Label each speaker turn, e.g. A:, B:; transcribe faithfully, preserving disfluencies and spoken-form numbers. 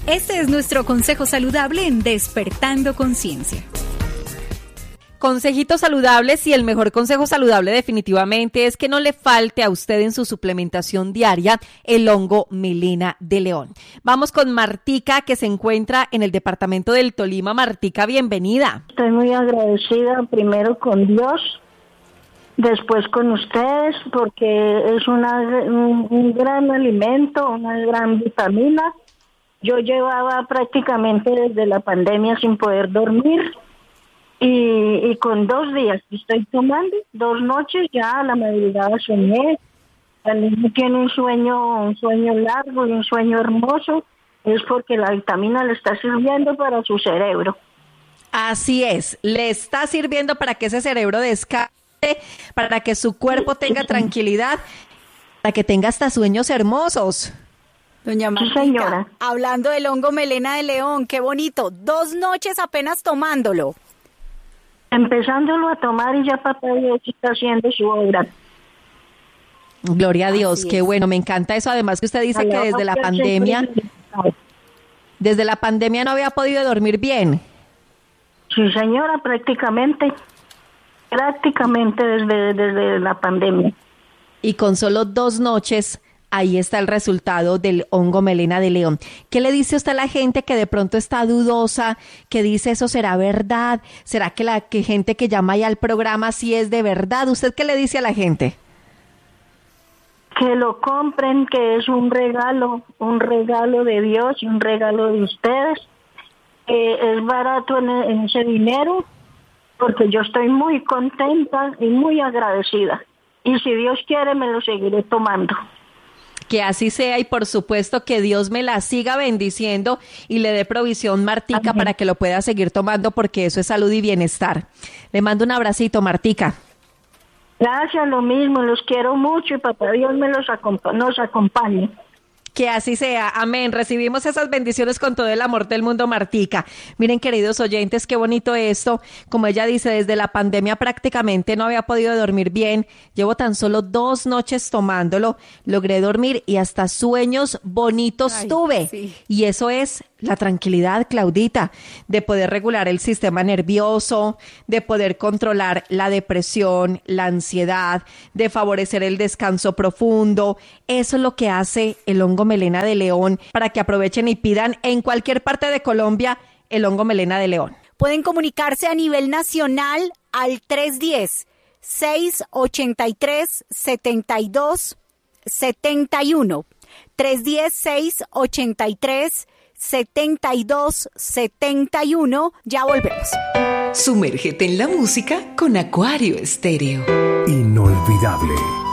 A: Este es nuestro consejo saludable en Despertando Conciencia.
B: Consejitos saludables, y el mejor consejo saludable definitivamente es que no le falte a usted en su suplementación diaria el hongo melena de león. Vamos con Martica, que se encuentra en el departamento del Tolima. Martica, bienvenida.
C: Estoy muy agradecida primero con Dios, después con ustedes, porque es una, un, un gran alimento, una gran vitamina. Yo llevaba prácticamente desde la pandemia sin poder dormir. Y, y con dos días que estoy tomando, dos noches ya a la madrugada soñé. El niño tiene un sueño, un sueño largo y un sueño hermoso. Es porque la vitamina le está sirviendo para su cerebro.
B: Así es, le está sirviendo para que ese cerebro descanse, para que su cuerpo tenga tranquilidad, para que tenga hasta sueños hermosos.
A: Doña Martica,
C: sí, señora.
A: Hablando del hongo melena de león, qué bonito, dos noches apenas tomándolo.
C: Empezándolo a tomar y ya papá Dios está haciendo su obra.
B: Gloria a Dios, qué bueno, me encanta eso. Además que usted dice que desde la pandemia, desde la pandemia no había podido dormir bien.
C: Sí, señora, prácticamente, prácticamente desde, desde la pandemia.
B: Y con solo dos noches, ahí está el resultado del hongo melena de león. ¿Qué le dice usted a la gente que de pronto está dudosa, que dice eso será verdad? ¿Será que la que gente que llama ahí al programa sí es de verdad? ¿Usted qué le dice a la gente?
C: Que lo compren, que es un regalo, un regalo de Dios y un regalo de ustedes. Eh, es barato en, en ese dinero, porque yo estoy muy contenta y muy agradecida. Y si Dios quiere, me lo seguiré tomando.
B: Que así sea, y por supuesto que Dios me la siga bendiciendo y le dé provisión, Martica, para que lo pueda seguir tomando, porque eso es salud y bienestar. Le mando un abracito, Martica.
C: Gracias, lo mismo, los quiero mucho y papá Dios me los acompa- nos acompañe.
B: Que así sea, amén. Recibimos esas bendiciones con todo el amor del mundo, Martica. Miren, queridos oyentes, qué bonito esto. Como ella dice, desde la pandemia prácticamente no había podido dormir bien. Llevo tan solo dos noches tomándolo. Logré dormir y hasta sueños bonitos Ay, tuve. Sí. Y eso es la tranquilidad, Claudita, de poder regular el sistema nervioso, de poder controlar la depresión, la ansiedad, de favorecer el descanso profundo. Eso es lo que hace el hongo melena de león, para que aprovechen y pidan en cualquier parte de Colombia el hongo melena de león.
A: Pueden comunicarse a nivel nacional al tres uno cero, seis ocho tres, siete dos siete uno. tres uno cero, seis ocho tres, siete dos siete uno. Ya volvemos.
D: Sumérgete en la música con Acuario Estéreo.
E: Inolvidable.